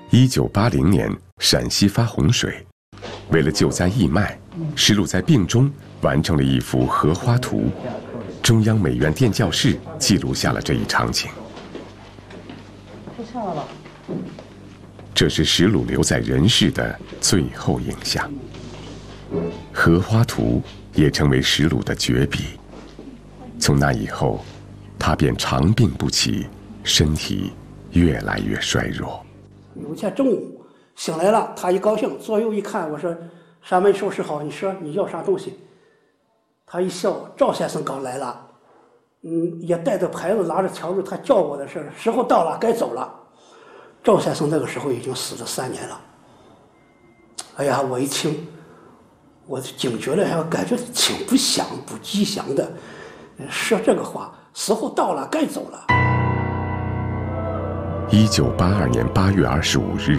1980年，陕西发洪水，为了救灾义卖，石鲁在病中完成了一幅荷花图。中央美院电教室记录下了这一场景。这是石鲁留在人世的最后影像。荷花图也成为石鲁的绝笔。从那以后，他便长病不起，身体越来越衰弱。 有天中午醒来了，他一高兴，左右一看，我说：“山门收拾好，你说你要啥东西？”他一笑：“赵先生刚来了，也带着牌子，拿着条子，他叫我的事，时候到了，该走了。”赵先生那个时候已经死了3年了。哎呀，我一听，我警觉了，还感觉挺不祥、不吉祥的，说这个话，时候到了，该走了。 1982年8月25日。